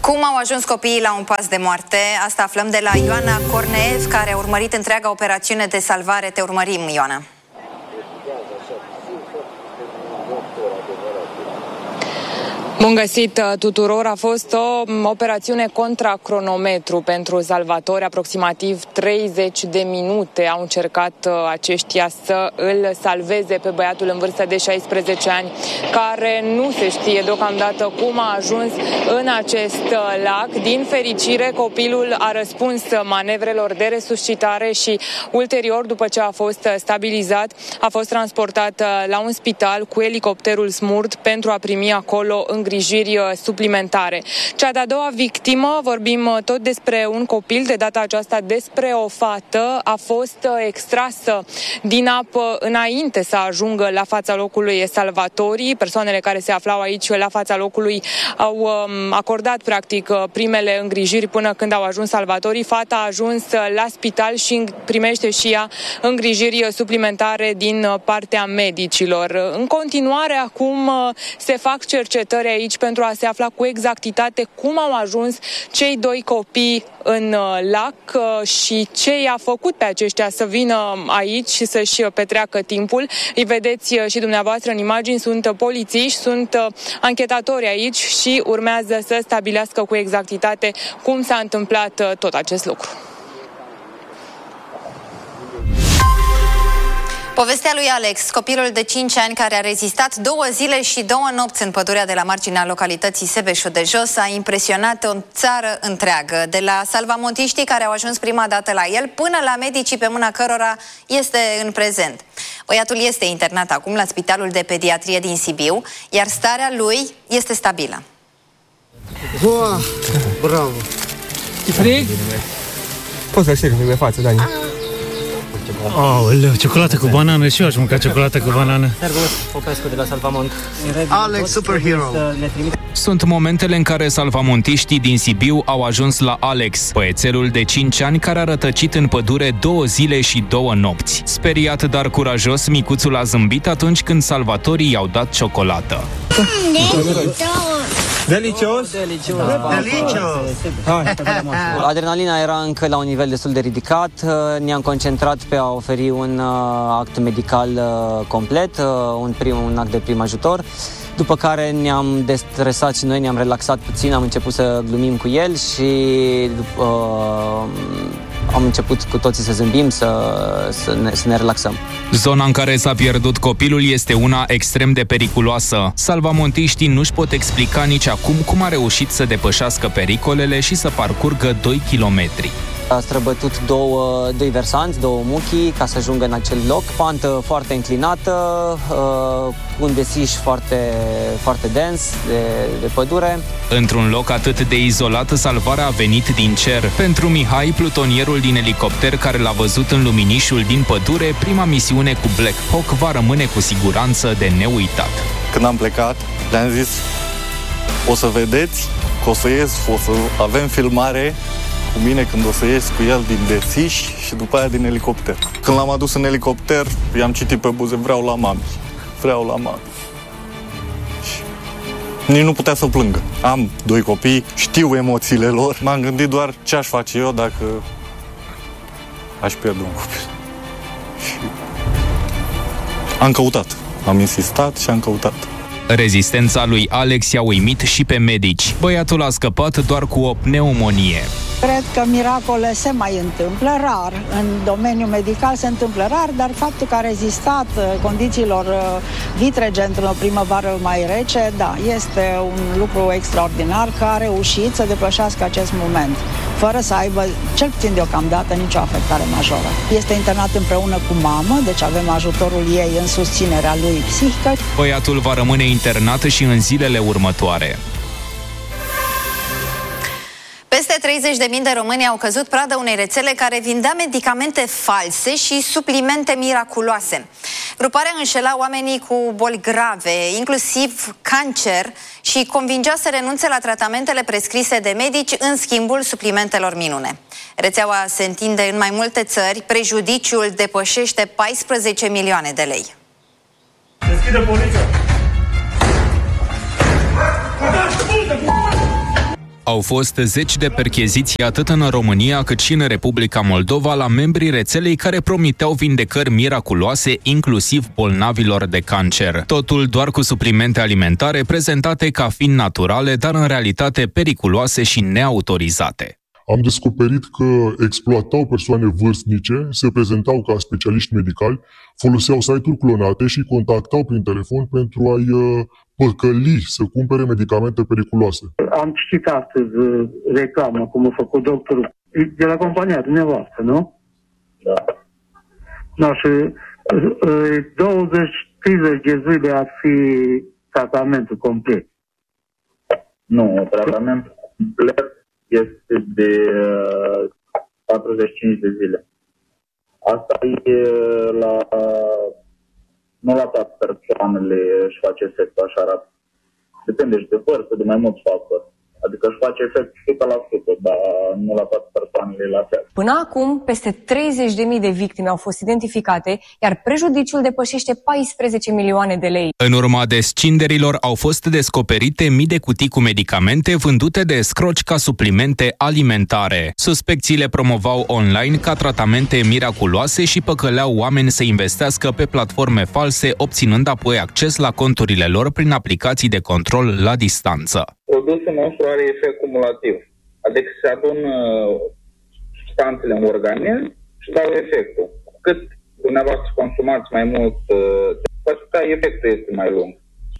Cum au ajuns copiii la un pas de moarte? Asta aflăm de la Ioana Corneev, care a urmărit întreaga operațiune de salvare. Te urmărim, Ioana. Bun găsit tuturor! A fost o operațiune contra cronometru pentru salvatori. Aproximativ 30 de minute au încercat aceștia să îl salveze pe băiatul în vârstă de 16 ani, care nu se știe deocamdată cum a ajuns în acest lac. Din fericire, copilul a răspuns manevrelor de resuscitare și ulterior, după ce a fost stabilizat, a fost transportat la un spital cu elicopterul SMURD pentru a primi acolo îngrijiri suplimentare. Cea de-a doua victimă, vorbim tot despre un copil, de data aceasta despre o fată, a fost extrasă din apă înainte să ajungă la fața locului salvatorii. Persoanele care se aflau aici la fața locului au acordat practic primele îngrijiri până când au ajuns salvatorii. Fata a ajuns la spital și primește și ea îngrijiri suplimentare din partea medicilor. În continuare, acum se fac cercetări aici pentru a se afla cu exactitate cum au ajuns cei doi copii în lac și ce i-a făcut pe aceștia să vină aici și să-și petreacă timpul. Îi vedeți și dumneavoastră în imagini, sunt polițiști, sunt anchetatori aici și urmează să stabilească cu exactitate cum s-a întâmplat tot acest lucru. Povestea lui Alex, copilul de 5 ani care a rezistat 2 zile și 2 nopți în pădurea de la marginea localității Sebeșul de Jos, a impresionat o țară întreagă. De la salvamontiștii care au ajuns prima dată la el până la medicii pe mâna cărora este în prezent. Băiatul este internat acum la Spitalul de Pediatrie din Sibiu, iar starea lui este stabilă. Wow, bravo! E frig? Poți să știi de față, Dani. Aoleu, ciocolată cu banană, și eu aș mânca ciocolată cu banană. Servus, Popescu de la Salvamont. Alex, superhero. Sunt momentele în care salvamontiștii din Sibiu au ajuns la Alex, băiețelul de 5 ani care a rătăcit în pădure 2 zile și 2 nopți. Speriat, dar curajos, micuțul a zâmbit atunci când salvatorii i-au dat ciocolată. Delicios? Delicios! Adrenalina era încă la un nivel destul de ridicat. Ne-am concentrat pe a oferi un act medical complet, un act de prim ajutor. După care ne-am destresat și noi, ne-am relaxat puțin, am început să glumim cu el și am început cu toții să zâmbim, să ne relaxăm. Zona în care s-a pierdut copilul este una extrem de periculoasă. Salvamontiștii nu-și pot explica nici acum cum a reușit să depășească pericolele și să parcurgă 2 kilometri. A străbătut doi versanți, 2 muchii, ca să ajungă în acel loc. Pantă foarte înclinată, un desiș foarte dens de pădure. Într-un loc atât de izolat, salvarea a venit din cer. Pentru Mihai, plutonierul din elicopter care l-a văzut în luminișul din pădure, prima misiune cu Black Hawk va rămâne cu siguranță de neuitat. Când am plecat, le-am zis: o să vedeți că o să ies, o să avem filmare cu mine când o să ies cu el din desiș și după aia din elicopter. Când l-am adus în elicopter, i-am citit pe buze: vreau la mami, vreau la mami. Și nici nu putea să plângă. Am 2 copii, știu emoțiile lor. M-am gândit doar ce aș face eu dacă aș pierde un copil. Și am căutat, am insistat și am căutat. Rezistența lui Alex i-a uimit și pe medici. Băiatul a scăpat doar cu o pneumonie. Cred că miracole se mai întâmplă rar. În domeniul medical se întâmplă rar, dar faptul că a rezistat condițiilor vitrege într-o primăvară mai rece, da, este un lucru extraordinar că a reușit să depășească acest moment, fără să aibă, cel puțin deocamdată, nicio afectare majoră. Este internat împreună cu mamă, deci avem ajutorul ei în susținerea lui psihică. Băiatul va rămâne internat și în zilele următoare. Peste 30.000 de români au căzut pradă unei rețele care vindea medicamente false și suplimente miraculoase. Gruparea înșela oamenii cu boli grave, inclusiv cancer, și convingea să renunțe la tratamentele prescrise de medici în schimbul suplimentelor minune. Rețeaua se întinde în mai multe țări, prejudiciul depășește 14 milioane de lei. Deschide poliția! Au fost 10 de percheziții atât în România cât și în Republica Moldova la membrii rețelei care promiteau vindecări miraculoase, inclusiv bolnavilor de cancer. Totul doar cu suplimente alimentare prezentate ca fiind naturale, dar în realitate periculoase și neautorizate. Am descoperit că exploatau persoane vârstnice, se prezentau ca specialiști medicali, foloseau site-uri clonate și contactau prin telefon pentru a-i păcăli să cumpere medicamente periculoase. Am citit astăzi reclamă, cum a făcut doctorul, de la compania dumneavoastră, nu? Da. No, și 20-30 de zile ar fi tratamentul complet. Nu, tratamentul complet este de 45 de zile. Asta e nu la toate persoanele își face efect așa rapid. Depinde și de vârstă, de mai mulți factori. Adică își face efect 100%, dar nu la toate persoanele la fel. Până acum, peste 30.000 de victime au fost identificate, iar prejudiciul depășește 14 milioane de lei. În urma descinderilor au fost descoperite mii de cutii cu medicamente vândute de escroci ca suplimente alimentare. Suspecții le promovau online ca tratamente miraculoase și păcăleau oameni să investească pe platforme false, obținând apoi acces la conturile lor prin aplicații de control la distanță. Produsul nostru are efect cumulativ, adică se adună substanțele în organism și dau efectul. Cât dumneavoastră consumați mai mult, efectul este mai lung.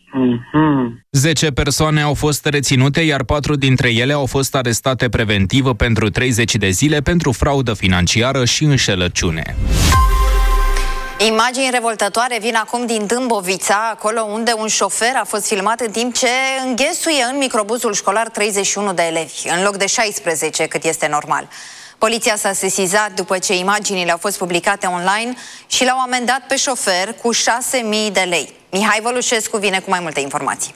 10 persoane au fost reținute, iar 4 dintre ele au fost arestate preventiv pentru 30 de zile pentru fraudă financiară și înșelăciune. Imagini revoltătoare vin acum din Dâmbovița, acolo unde un șofer a fost filmat în timp ce înghesuie în microbuzul școlar 31 de elevi, în loc de 16, cât este normal. Poliția s-a sesizat după ce imaginile au fost publicate online și l-au amendat pe șofer cu 6.000 de lei. Mihai Vălușescu vine cu mai multe informații.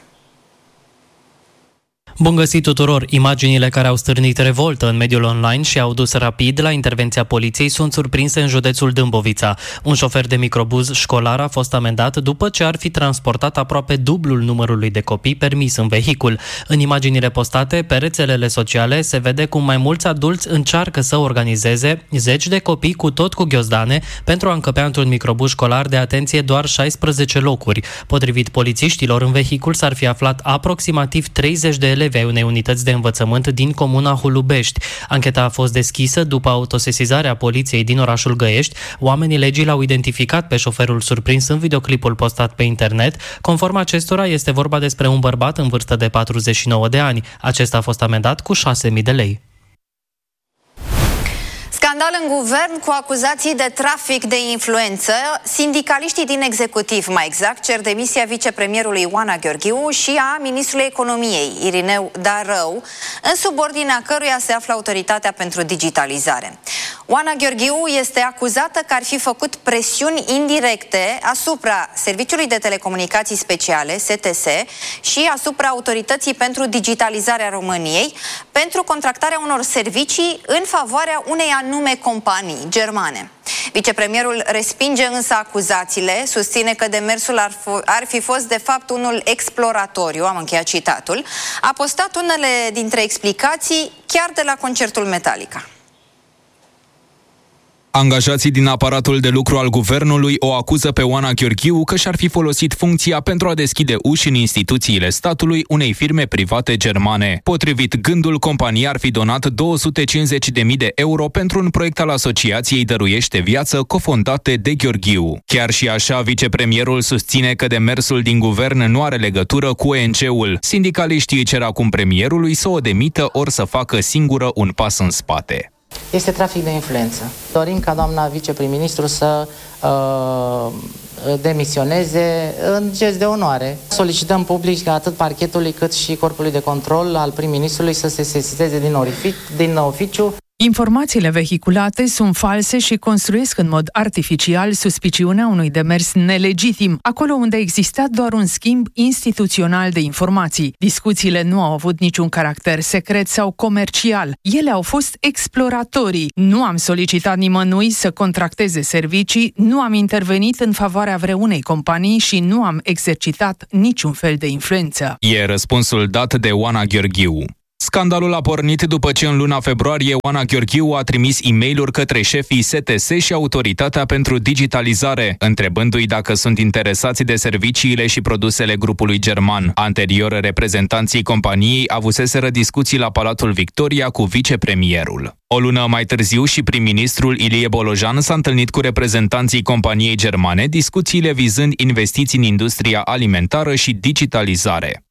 Bun găsit tuturor! Imaginile care au stârnit revoltă în mediul online și au dus rapid la intervenția poliției sunt surprinse în județul Dâmbovița. Un șofer de microbuz școlar a fost amendat după ce ar fi transportat aproape dublul numărului de copii permis în vehicul. În imaginile postate pe rețelele sociale se vede cum mai mulți adulți încearcă să organizeze 10 de copii cu tot cu ghiozdane pentru a încăpea într-un microbuz școlar de, atenție, doar 16 locuri. Potrivit polițiștilor, în vehicul s-ar fi aflat aproximativ 30 de elevi ai unei unități de învățământ din comuna Hulubești. Ancheta a fost deschisă după autosesizarea poliției din orașul Găiești. Oamenii legii l-au identificat pe șoferul surprins în videoclipul postat pe internet. Conform acestora, este vorba despre un bărbat în vârstă de 49 de ani. Acesta a fost amendat cu 6.000 de lei. Scandal în guvern cu acuzații de trafic de influență. Sindicaliștii din executiv, mai exact, cer demisia vicepremierului Oana Gheorghiu și a ministrului economiei, Irineu Darău, în subordinea căruia se află Autoritatea pentru Digitalizare. Oana Gheorghiu este acuzată că ar fi făcut presiuni indirecte asupra Serviciului de Telecomunicații Speciale, STS, și asupra Autorității pentru Digitalizarea României pentru contractarea unor servicii în favoarea unei anume companii germane. Vicepremierul respinge însă acuzațiile, susține că demersul ar fi fost de fapt unul exploratoriu, am încheiat citatul, a postat unele dintre explicații chiar de la concertul Metallica. Angajații din aparatul de lucru al guvernului o acuză pe Oana Gheorghiu că și-ar fi folosit funcția pentru a deschide uși în instituțiile statului unei firme private germane. Potrivit Gândul, compania ar fi donat 250.000 de euro pentru un proiect al Asociației Dăruiește Viață, cofondate de Gheorghiu. Chiar și așa, vicepremierul susține că demersul din guvern nu are legătură cu ONG-ul. Sindicaliștii cer acum premierului să o demită ori să facă singură un pas în spate. Este trafic de influență. Dorim ca doamna viceprim-ministru să demisioneze în gest de onoare. Solicităm public ca atât parchetului cât și corpului de control al prim-ministrului să se sesizeze din oficiu. Informațiile vehiculate sunt false și construiesc în mod artificial suspiciunea unui demers nelegitim, acolo unde exista doar un schimb instituțional de informații. Discuțiile nu au avut niciun caracter secret sau comercial. Ele au fost exploratorii. Nu am solicitat nimănui să contracteze servicii, nu am intervenit în favoarea vreunei companii și nu am exercitat niciun fel de influență. E răspunsul dat de Oana Gheorghiu. Scandalul a pornit după ce în luna februarie Oana Gheorghiu a trimis e-mail-uri către șefii STS și Autoritatea pentru Digitalizare, întrebându-i dacă sunt interesați de serviciile și produsele grupului german. Anterior, reprezentanții companiei avuseseră discuții la Palatul Victoria cu vicepremierul. O lună mai târziu și prim-ministrul Ilie Bolojan s-a întâlnit cu reprezentanții companiei germane, discuțiile vizând investiții în industria alimentară și digitalizare.